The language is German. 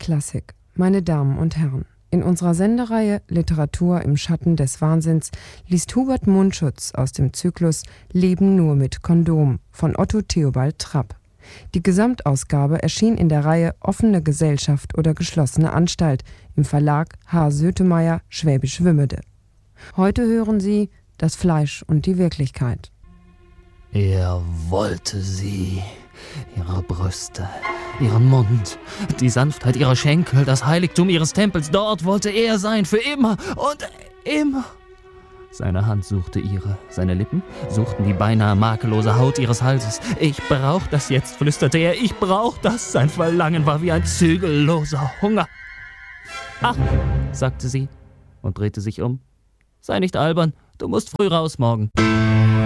Klassik. Meine Damen und Herren, in unserer Sendereihe Literatur im Schatten des Wahnsinns liest Hubert Mundschutz aus dem Zyklus Leben nur mit Kondom von Otto Theobald Trapp. Die Gesamtausgabe erschien in der Reihe Offene Gesellschaft oder geschlossene Anstalt im Verlag H. Sötemeyer, Schwäbisch Wümmede. Heute hören Sie Das Fleisch und die Wirklichkeit. Er wollte sie, ihre Brüste, ihren Mund, die Sanftheit ihrer Schenkel, das Heiligtum ihres Tempels. Dort wollte er sein, für immer und immer. Seine Hand suchte ihre, seine Lippen suchten die beinahe makellose Haut ihres Halses. »Ich brauch das jetzt«, flüsterte er, »ich brauch das.« Sein Verlangen war wie ein zügelloser Hunger. »Ach«, sagte sie und drehte sich um. »Sei nicht albern, du musst früh raus morgen.«